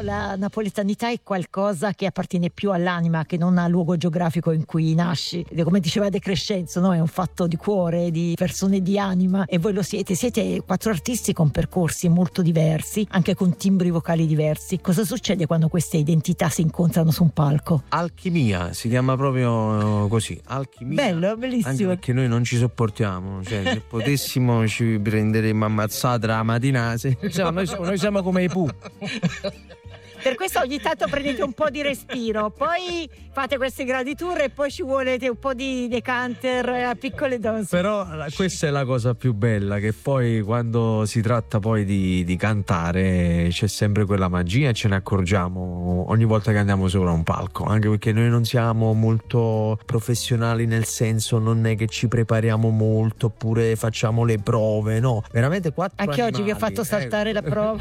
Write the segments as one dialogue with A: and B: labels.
A: La napoletanità è qualcosa che appartiene più all'anima che non al luogo geografico in cui nasci. Come diceva De Crescenzo, no? È un fatto di cuore, di persone di anima, e voi lo siete. Siete 4 artisti con percorsi molto diversi, anche con timbri vocali diversi. Cosa succede quando queste identità si incontrano su un palco?
B: Alchimia, si chiama proprio così, alchimia.
A: Bello, bellissimo.
B: Anche perché noi non ci sopportiamo, cioè se potessimo ci prenderemmo ammazzate la mattina. Noi siamo come i Pooh.
A: Per questo ogni tanto prendete un po' di respiro, poi fate queste grandi tour e poi ci volete un po' di decanter a piccole dosi.
B: Però questa è la cosa più bella, che poi quando si tratta poi di cantare c'è sempre quella magia e ce ne accorgiamo ogni volta che andiamo sopra un palco, anche perché noi non siamo molto professionali, nel senso non è che ci prepariamo molto oppure facciamo le prove, no, veramente 4
A: anche
B: animali,
A: oggi vi ho fatto saltare la prova.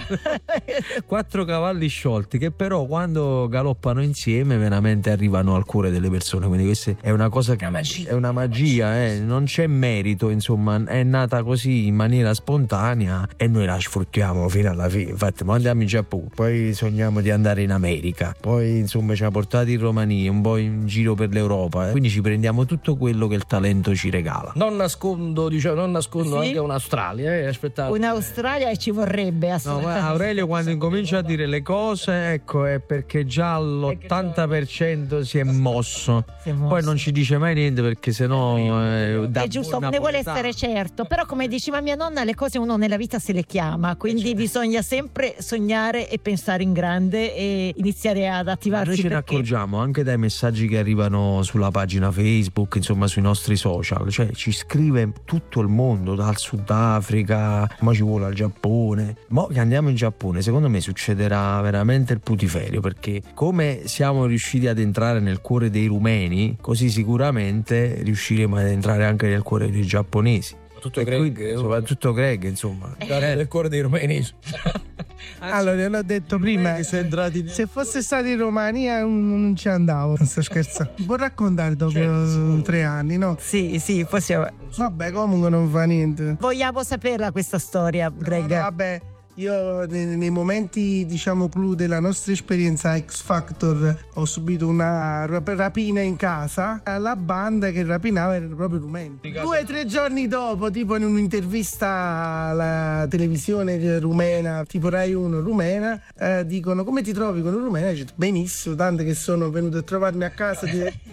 B: 4 cavalli sciolti che però quando galoppano insieme veramente arrivano al cuore delle persone, quindi questa è una cosa che è una magia, non c'è merito, insomma, è nata così in maniera spontanea e noi la sfruttiamo fino alla fine. Infatti andiamo in Giappone, poi sogniamo di andare in America, poi insomma ci ha portati in Romania, un po' in giro per l'Europa, quindi ci prendiamo tutto quello che il talento ci regala.
C: Non nascondo sì? Anche un'Australia, aspettate.
A: Un'Australia e ci vorrebbe assolutamente.
B: No, Aurelio quando incomincia a dire le cose, ecco, è perché già l'80% si è mosso. Poi non ci dice mai niente perché sennò
A: è giusto, ne vuole essere certo. Però come diceva mia nonna, le cose uno nella vita se le chiama, quindi bisogna sempre sognare e pensare in grande e iniziare ad attivarsi.
B: Noi ce ne accorgiamo anche dai messaggi che arrivano sulla pagina Facebook, insomma sui nostri social, cioè ci scrive tutto il mondo, dal Sudafrica, ma ci vuole al Giappone. Mo che andiamo in Giappone, secondo me succederà veramente il putiferio, perché come siamo riusciti ad entrare nel cuore dei rumeni, così sicuramente riusciremo ad entrare anche nel cuore dei giapponesi. Soprattutto Greg, insomma.
C: Nel cuore dei rumeni.
D: Allora, l'ho detto prima, se fosse stato in Romania non ci andavo. Non sto scherzando. Può raccontare dopo 3 anni, no?
A: Sì, possiamo.
D: Vabbè, comunque non fa niente.
A: Vogliamo saperla questa storia, Greg?
D: No, vabbè. Io nei momenti diciamo clou della nostra esperienza X Factor ho subito una rapina in casa. La banda che rapinava erano proprio rumeni. 2 o 3 giorni dopo, tipo in un'intervista alla televisione rumena, tipo Rai 1 rumena, dicono: come ti trovi con un rumeno? E ho detto: benissimo, tanto che sono venuto a trovarmi a casa.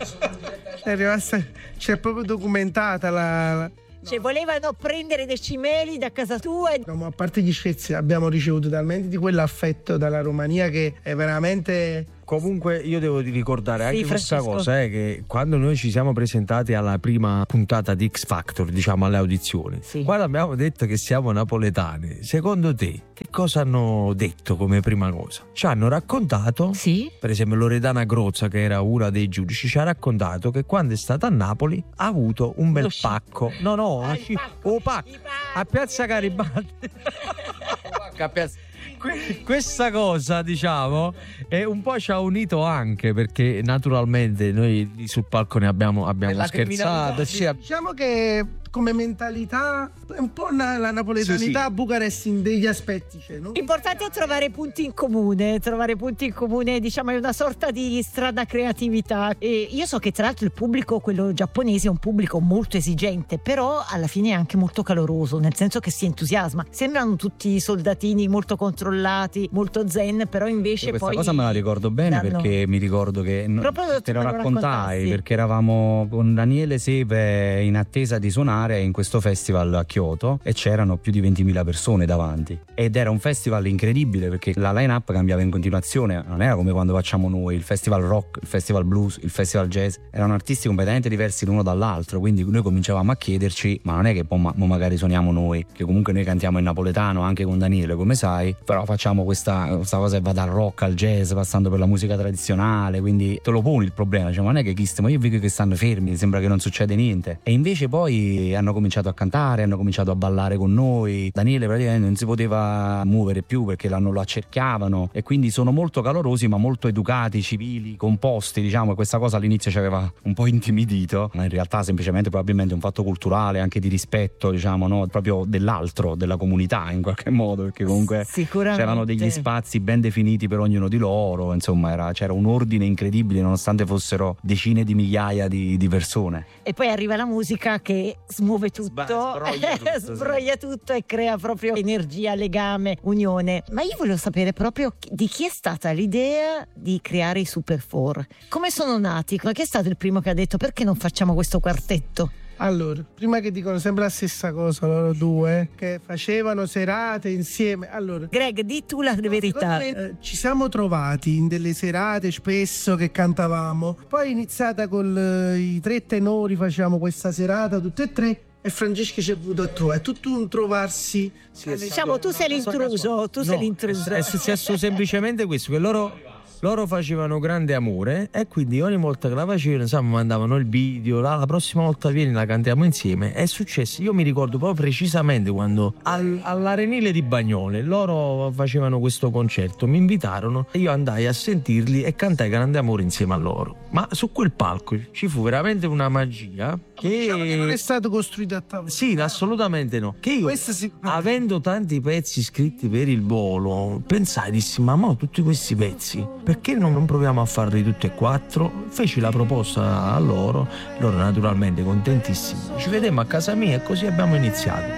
D: È rimasta, c'è proprio documentata la.
A: Cioè volevano prendere dei cimeli da casa tua
D: No, ma a parte gli scherzi, abbiamo ricevuto talmente di quell'affetto dalla Romania che è veramente...
B: Comunque io devo ricordare anche questa
A: Francesco.
B: cosa, che quando noi ci siamo presentati alla prima puntata di X Factor, diciamo alle audizioni, quando abbiamo detto che siamo napoletani, secondo te che cosa hanno detto come prima cosa? Ci hanno raccontato, per esempio Loredana Grozza, che era una dei giudici, ci ha raccontato che quando è stata a Napoli ha avuto un bel pacco. A Piazza Garibaldi. Questa cosa, diciamo, è un po' ci ha unito anche perché naturalmente noi sul palco ne abbiamo scherzato.
D: Diciamo che come mentalità è un po' la napoletanità a Bucarest in degli aspetti, no?
A: L'importante è trovare punti in comune, diciamo è una sorta di strada creatività. E io so che tra l'altro il pubblico, quello giapponese, è un pubblico molto esigente, però alla fine è anche molto caloroso, nel senso che si entusiasma. Sembrano tutti soldatini molto controllati, molto zen, però invece
E: questa cosa me la ricordo bene perché mi ricordo che te lo raccontai, perché eravamo con Daniele Sepe in attesa di suonare in questo festival a Kyoto e c'erano più di 20.000 persone davanti ed era un festival incredibile perché la line-up cambiava in continuazione, non era come quando facciamo noi il festival rock, il festival blues, il festival jazz, erano artisti completamente diversi l'uno dall'altro, quindi noi cominciavamo a chiederci ma non è che mo magari suoniamo noi, che comunque noi cantiamo in napoletano anche con Daniele come sai, però facciamo questa cosa che va dal rock al jazz passando per la musica tradizionale, quindi te lo poni il problema, cioè ma non è che io vedo che stanno fermi, sembra che non succede niente e invece poi quindi hanno cominciato a cantare, hanno cominciato a ballare con noi. Daniele praticamente non si poteva muovere più perché lo accerchiavano, e quindi sono molto calorosi ma molto educati, civili, composti, diciamo, e questa cosa all'inizio ci aveva un po' intimidito, ma in realtà semplicemente probabilmente un fatto culturale, anche di rispetto, diciamo, no? Proprio dell'altro, della comunità in qualche modo, perché comunque c'erano degli spazi ben definiti per ognuno di loro, insomma c'era un ordine incredibile nonostante fossero decine di migliaia di persone.
A: E poi arriva la musica che smuove tutto, sbroglia tutto e crea proprio energia, legame, unione. Ma io volevo sapere proprio di chi è stata l'idea di creare i Super 4. Come sono nati? Chi è stato il primo che ha detto perché non facciamo questo quartetto?
D: Allora, prima che dicono sempre la stessa cosa loro due, che facevano serate insieme. Allora,
A: Greg, di tu la verità.
D: Ci siamo trovati in delle serate spesso che cantavamo. Poi è iniziata con i 3 tenori, facciamo questa serata tutte e 3. E Francesca ci è venuto a trovare, è tutto un trovarsi.
A: Diciamo, tu sei l'intruso, sei l'intruso.
B: È successo semplicemente questo, che loro facevano grande amore e quindi ogni volta che la facevano, insomma, mandavano il video, la prossima volta vieni, la cantiamo insieme. È successo, io mi ricordo proprio precisamente quando all'Arenile di Bagnole loro facevano questo concerto, mi invitarono, io andai a sentirli e cantai grande amore insieme a loro. Ma su quel palco ci fu veramente una magia che
D: non è stato costruito a tavola.
B: Sì, assolutamente no. Che io, avendo tanti pezzi scritti per il volo, pensai, dissi, ma tutti questi pezzi perché non proviamo a farli tutti e 4? Feci la proposta a loro naturalmente contentissimi, ci vedemmo a casa mia e così abbiamo iniziato.